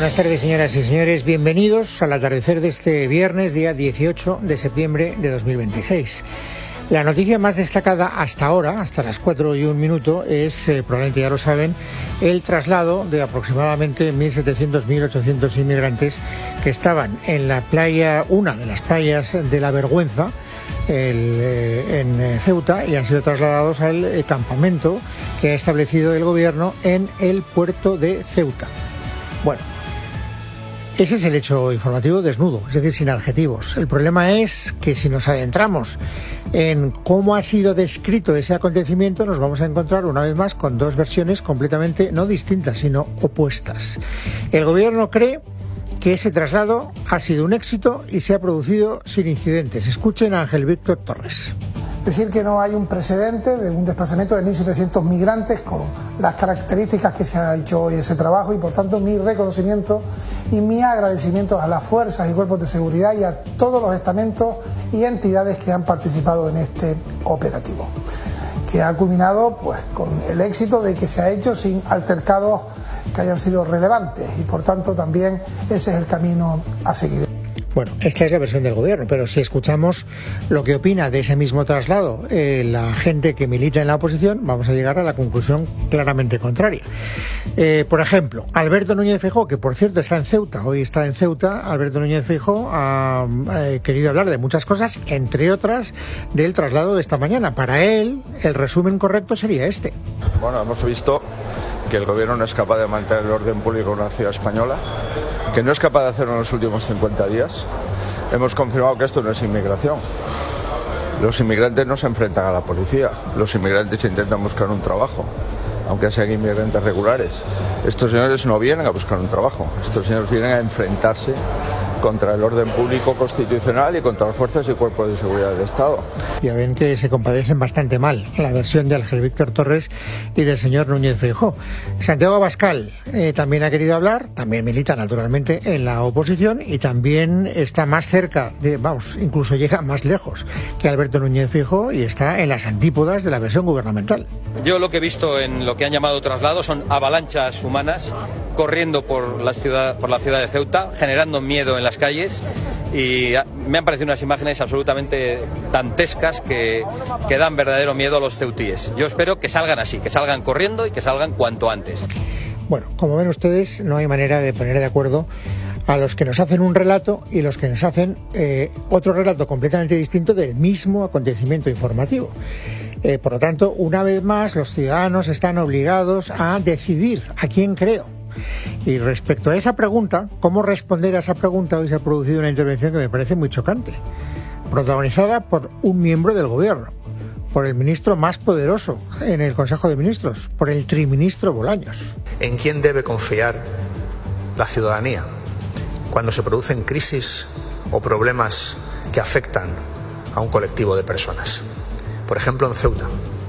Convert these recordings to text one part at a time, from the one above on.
Buenas tardes, señoras y señores. Bienvenidos al atardecer de este viernes, día 18 de septiembre de 2026. La noticia más destacada hasta ahora, hasta las 4:01, es, probablemente ya lo saben, el traslado de aproximadamente 1.700, 1.800 inmigrantes que estaban en la playa, una de las playas de La Vergüenza, en Ceuta, y han sido trasladados al campamento que ha establecido el gobierno en el puerto de Ceuta. Bueno, ese es el hecho informativo desnudo, es decir, sin adjetivos. El problema es que si nos adentramos en cómo ha sido descrito ese acontecimiento, nos vamos a encontrar una vez más con dos versiones completamente no distintas, sino opuestas. El gobierno cree que ese traslado ha sido un éxito y se ha producido sin incidentes. Escuchen a Ángel Víctor Torres. Decir que no hay un precedente de un desplazamiento de 1.700 migrantes con las características que se ha hecho hoy ese trabajo, y por tanto mi reconocimiento y mi agradecimiento a las fuerzas y cuerpos de seguridad y a todos los estamentos y entidades que han participado en este operativo, que ha culminado pues con el éxito de que se ha hecho sin altercados que hayan sido relevantes, y por tanto también ese es el camino a seguir. Bueno, esta es la versión del gobierno, pero si escuchamos lo que opina de ese mismo traslado la gente que milita en la oposición, vamos a llegar a la conclusión claramente contraria. Por ejemplo, Alberto Núñez Feijóo, que por cierto está en Ceuta, hoy está en Ceuta, Alberto Núñez Feijóo ha querido hablar de muchas cosas, entre otras del traslado de esta mañana. Para él, el resumen correcto sería este. Bueno, hemos visto que el gobierno no es capaz de mantener el orden público en una ciudad española, que no es capaz de hacerlo en los últimos 50 días. Hemos confirmado que esto no es inmigración. Los inmigrantes no se enfrentan a la policía, los inmigrantes intentan buscar un trabajo, aunque sean inmigrantes regulares. Estos señores no vienen a buscar un trabajo, estos señores vienen a enfrentarse contra el orden público constitucional y contra las fuerzas y cuerpos de seguridad del Estado. Ya ven que se compadecen bastante mal la versión de Ángel Víctor Torres y del señor Núñez Feijóo. Santiago Abascal también ha querido hablar, también milita naturalmente en la oposición y también está más cerca, incluso llega más lejos que Alberto Núñez Feijóo, y está en las antípodas de la versión gubernamental. Yo lo que he visto en lo que han llamado traslado son avalanchas humanas corriendo por la ciudad de Ceuta, generando miedo en las calles, y me han parecido unas imágenes absolutamente dantescas que dan verdadero miedo a los ceutíes. Yo espero que salgan así, que salgan corriendo y que salgan cuanto antes. Bueno, como ven ustedes, no hay manera de poner de acuerdo a los que nos hacen un relato y los que nos hacen otro relato completamente distinto del mismo acontecimiento informativo. Por lo tanto, una vez más, los ciudadanos están obligados a decidir a quién creo. Y respecto a esa pregunta, ¿cómo responder a esa pregunta? Hoy se ha producido una intervención que me parece muy chocante, protagonizada por un miembro del gobierno, por el ministro más poderoso en el Consejo de Ministros, por el triministro Bolaños. ¿En quién debe confiar la ciudadanía cuando se producen crisis o problemas que afectan a un colectivo de personas? Por ejemplo, en Ceuta,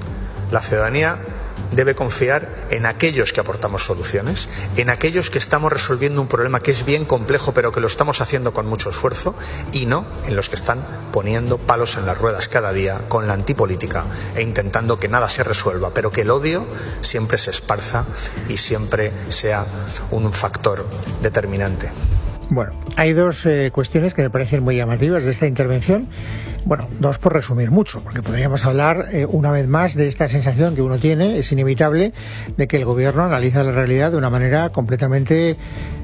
la ciudadanía debe confiar en aquellos que aportamos soluciones, en aquellos que estamos resolviendo un problema que es bien complejo, pero que lo estamos haciendo con mucho esfuerzo, y no en los que están poniendo palos en las ruedas cada día con la antipolítica e intentando que nada se resuelva, pero que el odio siempre se esparza y siempre sea un factor determinante. Bueno, hay dos cuestiones que me parecen muy llamativas de esta intervención. Bueno, dos por resumir mucho, porque podríamos hablar una vez más de esta sensación que uno tiene, es inevitable, de que el gobierno analiza la realidad de una manera completamente,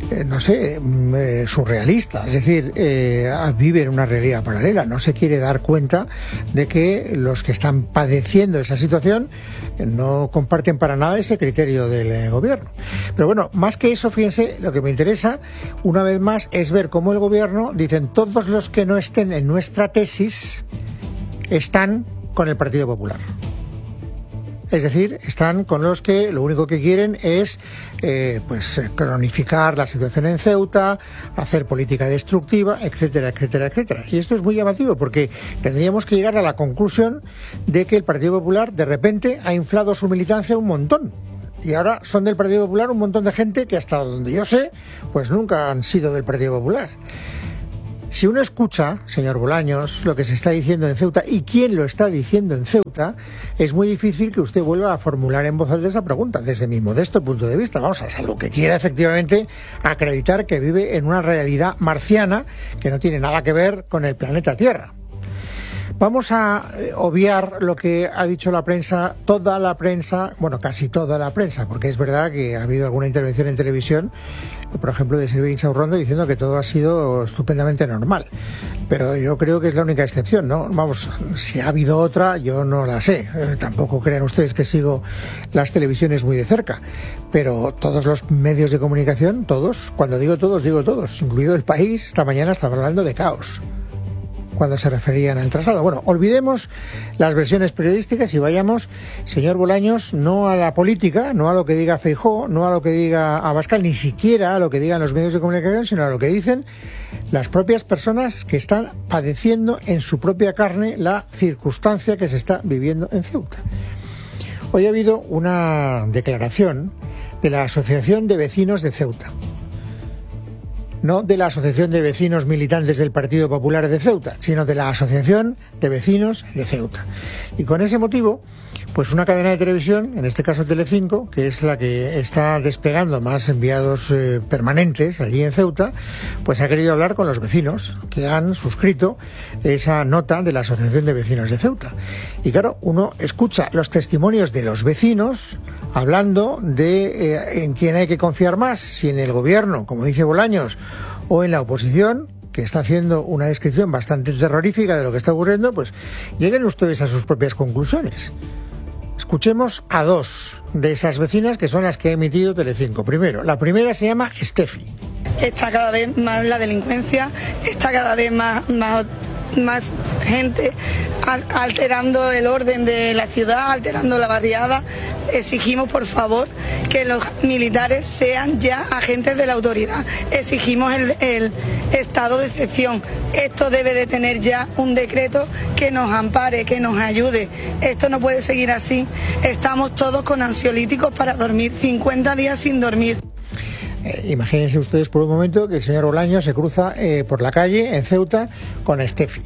surrealista. Es decir, vive en una realidad paralela, no se quiere dar cuenta de que los que están padeciendo esa situación no comparten para nada ese criterio del gobierno. Pero bueno, más que eso, fíjense, lo que me interesa, una vez más, es ver cómo el gobierno, dicen, todos los que no estén en nuestra tesis están con el Partido Popular. Es decir, están con los que lo único que quieren es cronificar la situación en Ceuta, hacer política destructiva, etcétera, etcétera, etcétera. Y esto es muy llamativo porque tendríamos que llegar a la conclusión de que el Partido Popular de repente ha inflado su militancia un montón. Y ahora son del Partido Popular un montón de gente que hasta donde yo sé, pues nunca han sido del Partido Popular. Si uno escucha, señor Bolaños, lo que se está diciendo en Ceuta y quién lo está diciendo en Ceuta, es muy difícil que usted vuelva a formular en voz alta esa pregunta, desde mi modesto punto de vista. Vamos, a salvo que quiera efectivamente acreditar que vive en una realidad marciana que no tiene nada que ver con el planeta Tierra. Vamos a obviar lo que ha dicho la prensa, toda la prensa, bueno, casi toda la prensa, porque es verdad que ha habido alguna intervención en televisión, por ejemplo, de Silvia Insaurrondo, diciendo que todo ha sido estupendamente normal. Pero yo creo que es la única excepción, ¿no? Vamos, si ha habido otra, yo no la sé. Tampoco crean ustedes que sigo las televisiones muy de cerca. Pero todos los medios de comunicación, todos, cuando digo todos, incluido El País, esta mañana estaba hablando de caos cuando se referían al traslado. Bueno, olvidemos las versiones periodísticas y vayamos, señor Bolaños, no a la política, no a lo que diga Feijóo, no a lo que diga Abascal, ni siquiera a lo que digan los medios de comunicación, sino a lo que dicen las propias personas que están padeciendo en su propia carne la circunstancia que se está viviendo en Ceuta. Hoy ha habido una declaración de la Asociación de Vecinos de Ceuta. No de la Asociación de Vecinos Militantes del Partido Popular de Ceuta, sino de la Asociación de Vecinos de Ceuta. Y con ese motivo, pues una cadena de televisión, en este caso Telecinco, que es la que está desplegando más enviados permanentes allí en Ceuta, pues ha querido hablar con los vecinos que han suscrito esa nota de la Asociación de Vecinos de Ceuta. Y claro, uno escucha los testimonios de los vecinos hablando de en quién hay que confiar más, si en el gobierno, como dice Bolaños, o en la oposición, que está haciendo una descripción bastante terrorífica de lo que está ocurriendo. Pues lleguen ustedes a sus propias conclusiones. Escuchemos a dos de esas vecinas que son las que ha emitido Telecinco. Primero, la primera se llama Estefi. Está cada vez más la delincuencia, está cada vez más gente alterando el orden de la ciudad, alterando la barriada. Exigimos, por favor, que los militares sean ya agentes de la autoridad. Exigimos el estado de excepción. Esto debe de tener ya un decreto que nos ampare, que nos ayude. Esto no puede seguir así. Estamos todos con ansiolíticos para dormir, 50 días sin dormir. Imagínense ustedes por un momento que el señor Bolaños se cruza por la calle en Ceuta con Estefi.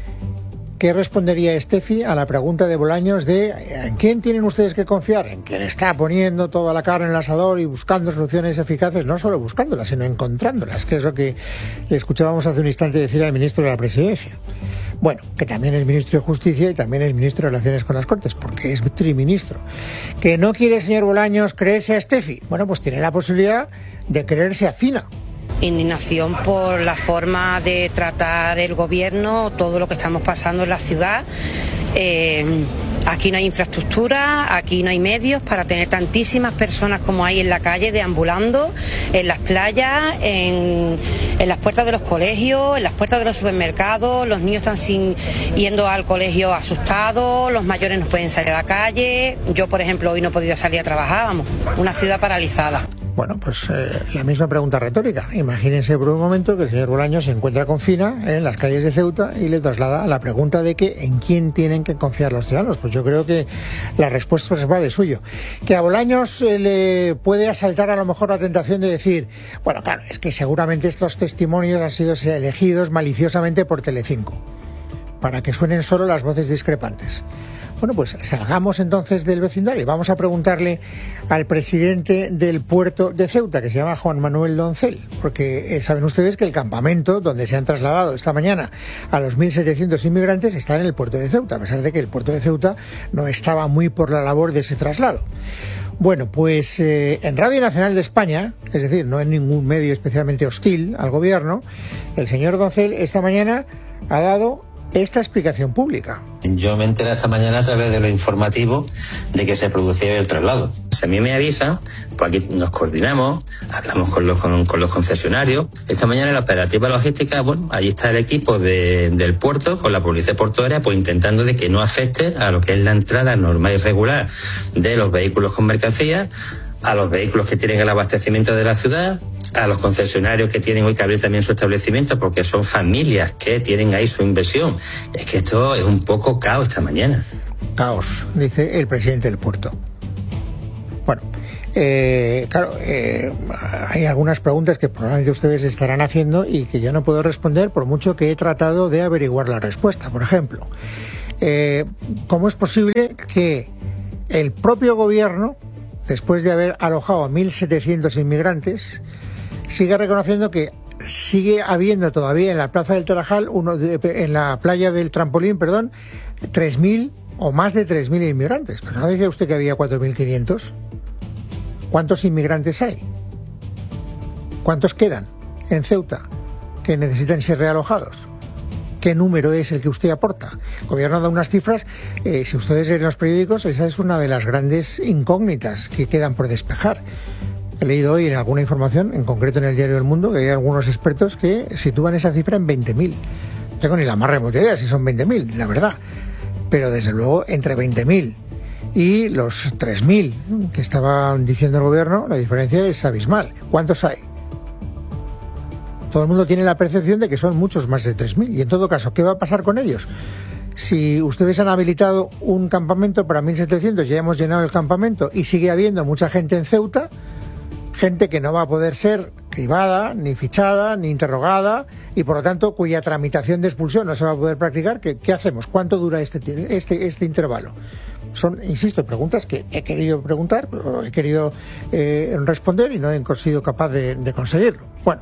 ¿Qué respondería Estefi a la pregunta de Bolaños de ¿en quién tienen ustedes que confiar? ¿En quién está poniendo toda la carne en el asador y buscando soluciones eficaces? No solo buscándolas, sino encontrándolas, que es lo que le escuchábamos hace un instante decir al ministro de la Presidencia. Bueno, que también es ministro de Justicia y también es ministro de Relaciones con las Cortes, porque es triministro. ¿Que no quiere, señor Bolaños, creerse a Estefi? Bueno, pues tiene la posibilidad de creerse a Fina. Indignación por la forma de tratar el gobierno, todo lo que estamos pasando en la ciudad. Aquí no hay infraestructura, aquí no hay medios para tener tantísimas personas como hay en la calle deambulando, en las playas, en las puertas de los colegios, en las puertas de los supermercados. Los niños están yendo al colegio asustados, los mayores no pueden salir a la calle. Yo, por ejemplo, hoy no he podido salir a trabajar, vamos, una ciudad paralizada. Bueno, pues la misma pregunta retórica. Imagínense por un momento que el señor Bolaños se encuentra con Fina en las calles de Ceuta y le traslada la pregunta de que en quién tienen que confiar los ciudadanos. Pues yo creo que la respuesta se va de suyo. Que a Bolaños le puede asaltar a lo mejor la tentación de decir, bueno, claro, es que seguramente estos testimonios han sido elegidos maliciosamente por Telecinco, para que suenen solo las voces discrepantes. Bueno, pues salgamos entonces del vecindario. Vamos a preguntarle al presidente del puerto de Ceuta, que se llama Juan Manuel Doncel, porque saben ustedes que el campamento donde se han trasladado esta mañana a los 1.700 inmigrantes está en el puerto de Ceuta, a pesar de que el puerto de Ceuta no estaba muy por la labor de ese traslado. Bueno, pues en Radio Nacional de España, es decir, no en ningún medio especialmente hostil al gobierno, el señor Doncel esta mañana ha dado esta explicación pública. Yo me enteré esta mañana a través de lo informativo de que se producía el traslado. Si a mí me avisa, pues aquí nos coordinamos, hablamos con los concesionarios. Esta mañana en la operativa logística, bueno, allí está el equipo del puerto con la policía portuaria, pues intentando de que no afecte a lo que es la entrada normal y regular de los vehículos con mercancías, a los vehículos que tienen el abastecimiento de la ciudad, a los concesionarios que tienen hoy que abrir también su establecimiento, porque son familias que tienen ahí su inversión. Es que esto es un poco caos esta mañana. Caos, dice el presidente del puerto. Bueno, Claro, hay algunas preguntas que probablemente ustedes estarán haciendo y que yo no puedo responder por mucho que he tratado de averiguar la respuesta. Por ejemplo, ¿cómo es posible que el propio gobierno, después de haber alojado a 1.700 inmigrantes, siga reconociendo que sigue habiendo todavía en la Plaza del Tarajal, en la playa del Trampolín, 3.000 o más de 3.000 inmigrantes? Pero ¿no decía usted que había 4.500? ¿Cuántos inmigrantes hay? ¿Cuántos quedan en Ceuta que necesitan ser realojados? ¿Qué número es el que usted aporta? El gobierno da unas cifras, si ustedes leen los periódicos, esa es una de las grandes incógnitas que quedan por despejar. He leído hoy en alguna información, en concreto en el diario El Mundo, que hay algunos expertos que sitúan esa cifra en 20.000. No tengo ni la más remota idea si son 20.000, la verdad. Pero desde luego entre 20.000 y los 3.000 que estaba diciendo el gobierno, la diferencia es abismal. ¿Cuántos hay? Todo el mundo tiene la percepción de que son muchos más de 3.000. Y en todo caso, ¿qué va a pasar con ellos? Si ustedes han habilitado un campamento para 1.700, ya hemos llenado el campamento y sigue habiendo mucha gente en Ceuta, gente que no va a poder ser cribada, ni fichada, ni interrogada, y por lo tanto cuya tramitación de expulsión no se va a poder practicar, ¿qué hacemos? ¿Cuánto dura este intervalo? Son, insisto, preguntas que he querido preguntar, he querido responder y no he sido capaz de conseguirlo. Bueno,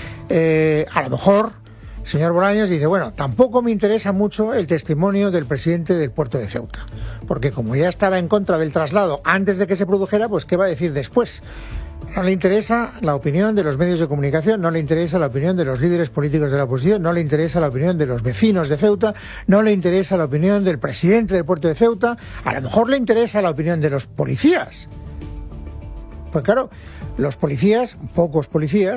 a lo mejor el señor Bolaños dice, bueno, tampoco me interesa mucho el testimonio del presidente del puerto de Ceuta, porque como ya estaba en contra del traslado antes de que se produjera, pues ¿qué va a decir después? No le interesa la opinión de los medios de comunicación, no le interesa la opinión de los líderes políticos de la oposición, no le interesa la opinión de los vecinos de Ceuta, no le interesa la opinión del presidente del puerto de Ceuta, a lo mejor le interesa la opinión de los policías. Pues claro, los policías, pocos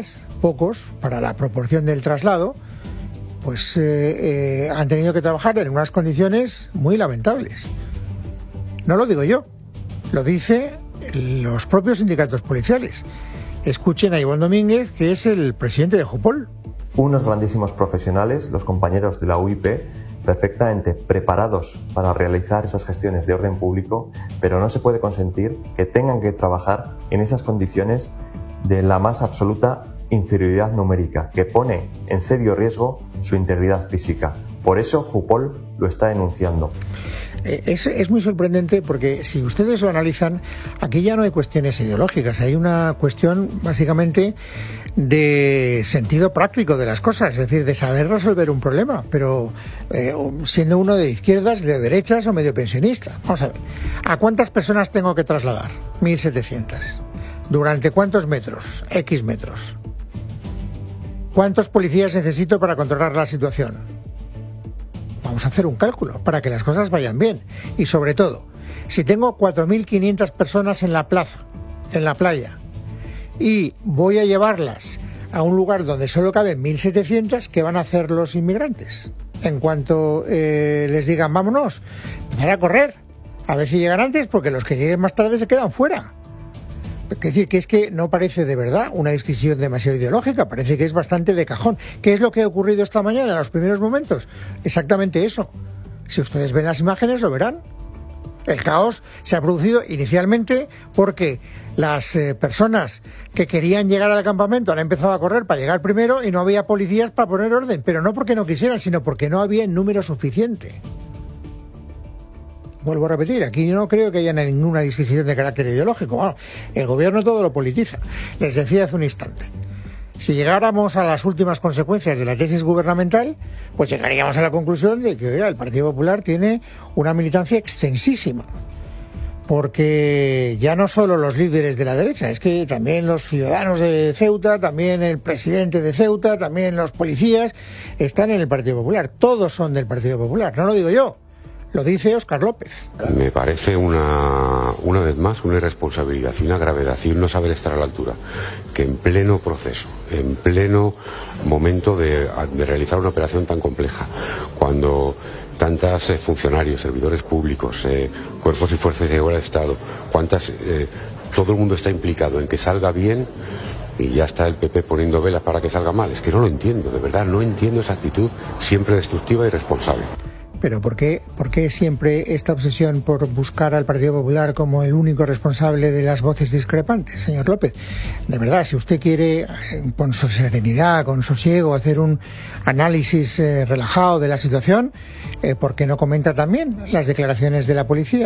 para la proporción del traslado, pues han tenido que trabajar en unas condiciones muy lamentables. No lo digo yo, lo dice los propios sindicatos policiales. Escuchen a Ivonne Domínguez, que es el presidente de Jupol. Unos grandísimos profesionales, los compañeros de la UIP, perfectamente preparados para realizar esas gestiones de orden público, pero no se puede consentir que tengan que trabajar en esas condiciones de la más absoluta inferioridad numérica, que pone en serio riesgo su integridad física. Por eso Jupol lo está denunciando. Es muy sorprendente porque si ustedes lo analizan, aquí ya no hay cuestiones ideológicas, hay una cuestión básicamente de sentido práctico de las cosas, es decir, de saber resolver un problema, pero siendo uno de izquierdas, de derechas o medio pensionista. Vamos a ver, ¿a cuántas personas tengo que trasladar? 1.700. ¿Durante cuántos metros? X metros. ¿Cuántos policías necesito para controlar la situación? Vamos a hacer un cálculo para que las cosas vayan bien. Y sobre todo, si tengo 4.500 personas en la plaza, en la playa, y voy a llevarlas a un lugar donde solo caben 1.700, ¿qué van a hacer los inmigrantes? En cuanto les digan vámonos, empezar a correr, a ver si llegan antes, porque los que lleguen más tarde se quedan fuera. Es decir, que es que no parece de verdad una discusión demasiado ideológica, parece que es bastante de cajón. ¿Qué es lo que ha ocurrido esta mañana en los primeros momentos? Exactamente eso. Si ustedes ven las imágenes lo verán. El caos se ha producido inicialmente porque las personas que querían llegar al campamento han empezado a correr para llegar primero y no había policías para poner orden, pero no porque no quisieran, sino porque no había en número suficiente. Vuelvo a repetir, aquí no creo que haya ninguna disquisición de carácter ideológico. Bueno, el gobierno todo lo politiza. Les decía hace un instante, si llegáramos a las últimas consecuencias de la tesis gubernamental, pues llegaríamos a la conclusión de que oiga, el Partido Popular tiene una militancia extensísima. Porque ya no solo los líderes de la derecha, es que también los ciudadanos de Ceuta, también el presidente de Ceuta, también los policías están en el Partido Popular. Todos son del Partido Popular, no lo digo yo. Lo dice Óscar López. Me parece una vez más una irresponsabilidad y una gravedad y un no saber estar a la altura, que en pleno proceso, en pleno momento de realizar una operación tan compleja, cuando tantos funcionarios, servidores públicos, cuerpos y fuerzas de seguridad del Estado, todo el mundo está implicado en que salga bien y ya está el PP poniendo velas para que salga mal. Es que no lo entiendo, de verdad, no entiendo esa actitud siempre destructiva y irresponsable. Pero ¿por qué siempre esta obsesión por buscar al Partido Popular como el único responsable de las voces discrepantes, señor López? De verdad, si usted quiere, con su serenidad, con sosiego, hacer un análisis relajado de la situación, ¿por qué no comenta también las declaraciones de la policía?